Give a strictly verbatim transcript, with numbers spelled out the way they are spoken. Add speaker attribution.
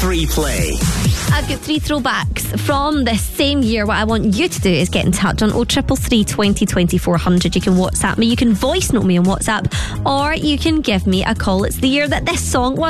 Speaker 1: Three Play.
Speaker 2: I've got three throwbacks from this same year. What I want you to do is get in touch on oh triple three, twenty, twenty-four hundred. You can WhatsApp me, you can voice note me on WhatsApp, or you can give me a call. It's the year that this song was